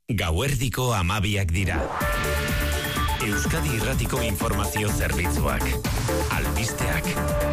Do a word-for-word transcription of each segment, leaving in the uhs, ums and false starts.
Gauerdiko hamabiak dira. Euskadi Irratiko Informazio Zerbitzuak. Albisteak.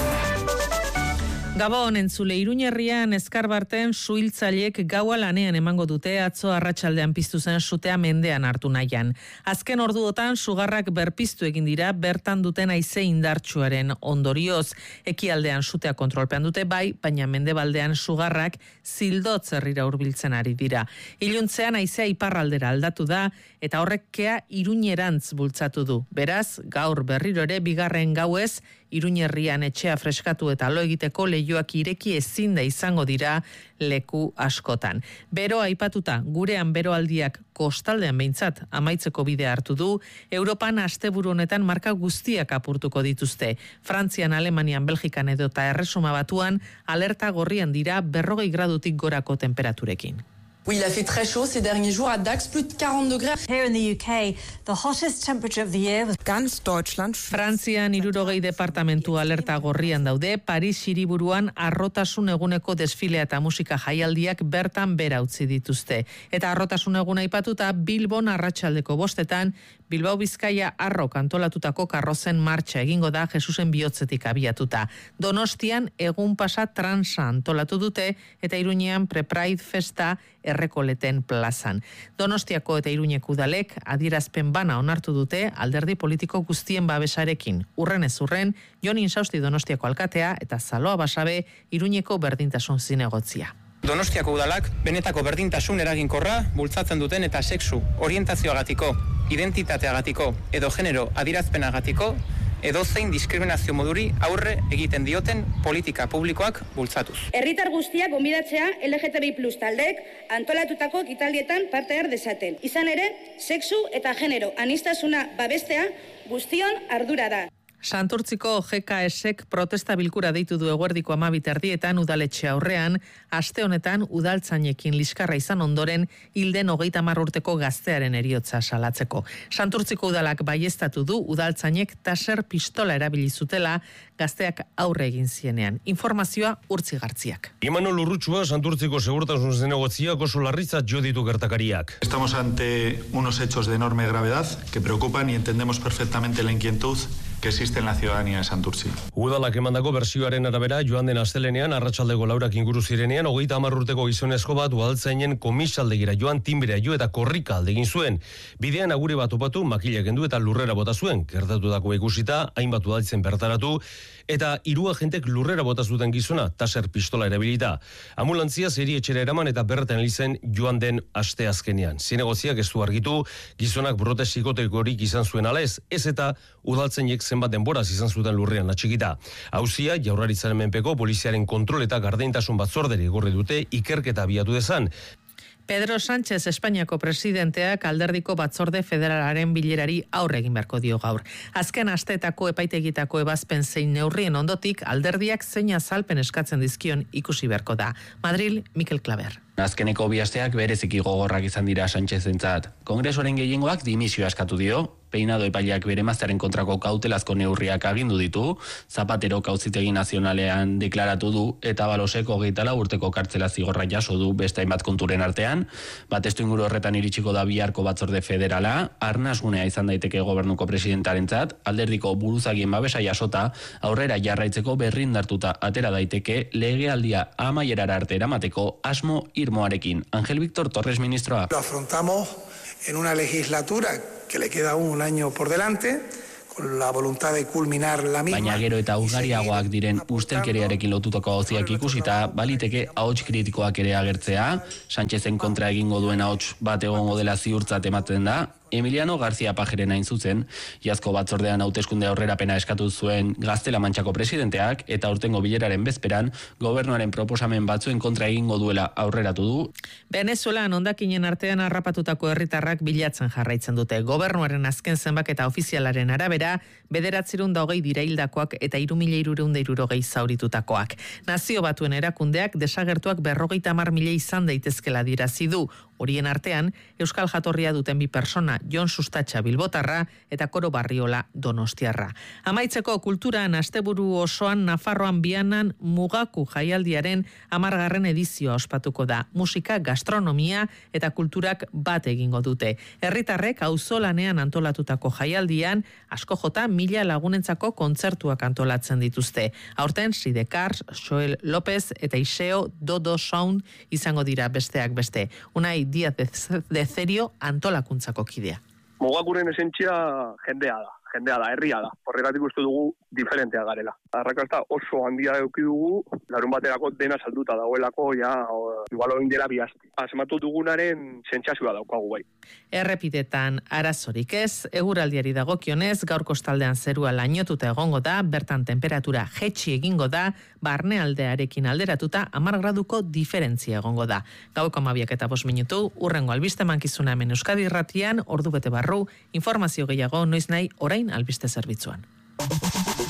Gabon, entzule, Iruñerrian eskarbarten suhiltzaileek gaua lanean emango dute atzo arratsaldean piztu zen sutea mendean hartu nahian. Azken orduotan sugarrak berpiztu egin dira bertan duten haize indartsuaren ondorioz. Ekialdean sutea kontrolpean dute bai, baina mendebaldean sugarrak zildotz herrira hurbiltzen ari dira. Iluntzean haizea iparraldera aldatu da eta horrek kea Iruñerantz bultzatu du. Beraz, gaur berriro ere bigarren gauez Iruñerrian etxea freskatu eta lo egiteko leioak ireki ezin da izango dira leku askotan. Bero aipatuta, gurean beroaldiak kostaldean behintzat amaitzeko bidea hartu du, Europan asteburu honetan marka guztiak apurtuko dituzte. Frantzian, Alemanian, Belgikan edo eta Erresuma Batuan alerta gorrian dira berrogei gradutik gorako temperaturekin. Oui, il a fait très chaud ces derniers jours à Dax, plus de quarante degrés. Here in the U K, the hottest temperature of the year was ganz Deutschland. Frantzian hirurogei departamentu alerta gorrian daude, Paris hiriburuan arrotasun eguneko desfilea eta musika jaialdiak bertan bera utzi dituzte. Eta arrotasun eguna aipatuta Bilbon arratsaldeko bostetan, Bilbao Bizkaia arrok antolatutako karrozen martxa egingo da Jesusen bihotzetik abiatuta. Donostian egun pasa transa antolatu dute eta Iruñean Pre-Pride festa Errekoleten plazan. Donostiako eta Iruñeko udalek adierazpen bana onartu dute alderdi politiko guztien babesarekin. Urren ez urren, Jon Insausti Donostiako alkatea eta Zaloa Basabe Iruñeko berdintasun zinegotzia. Donostiako udalak benetako berdintasun eraginkorra bultzatzen duten eta sexu orientazioagatiko, identitateagatiko edo genero adierazpenagatiko edo zein diskriminazio moduri aurre egiten dioten politika publikoak bultzatuz. Herritar guztiak gonbidatzea L G T B I plus taldeek antolatutako ekitaldietan parte har dezaten. Izan ere, sexu eta genero aniztasuna babestea guztion ardura da. Santurtziko G K S-ek protesta bilkura deitu du eguerdiko hamabi erdietan udaletxe aurrean, aste honetan udaltzainekin liskarra izan ondoren hilden hogeita hamar urteko gaztearen heriotza salatzeko. Santurtziko udalak baieztatu du udaltzainek taser pistola erabili zutela gazteak aurre egin zienean. Informazioa Urtzi Gartziak. Imanol Urrutsua Santurtziko segurtasun zinegotziak oso larritzat jo ditu gertakariak. Estamos ante unos hechos de enorme gravedad que preocupan y entendemos perfectamente la inquietud que existe en la ciudadanía de Santurtzi. Udalak emandako bertsioaren arabera, joan den astelenean arratsaldeko laurak inguru zirenean, hogeita hamar urteko gizonezko bat udaltzainen komisaldegira joan tinbrea jo eta korrika aldegin zuen. Bidean agure bat topatu, makila kendu eta lurrera bota zuen. Gertatutako ikusita, hainbat udaltzen bertaratu, eta hiru agentek lurrera bota zuten gizona, taser pistola erabilita. Ambulantzia zeri etxera eraman eta bertan elizen joan den aste azkenean. Zinegotziak ez du argitu, gizonak brote psikotekorik izan zuen ala ez, ez eta udaltzainek zenbat denboraz izan zuten lurrean atxikita. Hauzia, Jaurlaritzaren menpeko poliziaren kontrol eta gardentasun batzorderi gorri dute ikerketa abiatu dezan. Pedro Sánchez Espainiako presidenteak alderdiko batzorde federalaren bilerari aurre egin beharko dio gaur. Azken asteetako epaitegitako ebazpen zein neurrien ondotik alderdiak zein azalpen eskatzen dizkion ikusi beharko da. Madril, Mikel Klaber. Azkeneko bi asteak bereziki gogorrak izan dira Sánchezentzat. Kongresoaren gehiengoak dimisioa eskatu dio, Peinado epaileak bere emaztearen kontrako kautelazko neurriak agindu ditu, Zapatero Auzitegi Nazionalean deklaratu du eta Baloseko hogeita lau urteko kartzela zigorra jaso du beste hainbat konturen artean. Bat testuinguru horretan iritsiko da biharko batzorde federala, arnasgunea izan daiteke gobernuko presidentarentzat, alderdiko buruzagien babesa jasota, aurrera jarraitzeko berrindartuta atera daiteke legealdia amaierara arte eramateko asmo irmoarekin. Ángel Víctor Torres, ministroa. Lo afrontamos en una legislatura que le queda aún un año por delante, con la voluntad de culminar la misma. Baina gero eta ugariagoak diren ustelkeriarekin lotutako auziak ikusita, baliteke ahots kritikoak ere agertzea, Sánchezen kontra egingo duen ahots bat egongo dela ziurtzat ematen da, Emiliano García Pajeren hain zuzen, iazko batzordean hauteskunde aurrerapena eskatu zuen Gaztela Mantxako presidenteak eta urtengo bileraren bezperan gobernuaren proposamen batzuen kontra egingo duela aurreratu du. Venezuelan hondakinen artean harrapatutako herritarrak bilatzen jarraitzen dute. Gobernuaren azken zenbaketa ofizialaren arabera, bederatzirun da hogei dira hildakoak eta hiru mila hirurehun eta hirurogei zauritutakoak. Nazio Batuen erakundeak desagertuak berrogeita hamar mila izan daitezkela dirazi du. Horien artean, euskal jatorria duten bi persona, Jon Sustatxa Bilbotarra eta Koro Barriola Donostiarra. Amaitzeko kulturan asteburu osoan Nafarroan Bianan Mugaku jaialdiaren hamargarren edizioa ospatuko da. Musika, gastronomia eta kulturak bat egingo dute. Herritarrek auzolanean antolatutako jaialdian, asko jota mila lagunentzako kontzertuak antolatzen dituzte. Aurten Sidekars, Joel López eta Iseo Dodo Sound izango dira besteak beste. Unai Díaz de Cerio antolakuntzako kidea. Mugakuren esentzia jendea da, jendea da, herria da. Horregatik uste dugu diferentea garela. Arrakasta oso handia eduki dugu, larun baterako dena salduta dagoelako, ja, o, igual oin dela bihazti. Asmatu dugunaren sentsazioa daukagu bai. Errepidetan arazorik ez, eguraldiari dagokionez, gaur kostaldean zerua lainotuta egongo da, bertan temperatura jetxi egingo da, barnealdearekin alderatuta hamar graduko diferentzia egongo da. Gaueko hamabiak eta bost minutu, urrengo albiste mankizuna hemen Euskadi Irratian, ordu bete barru, informazio gehiago noiz nahi orain albiste zerbitzuan.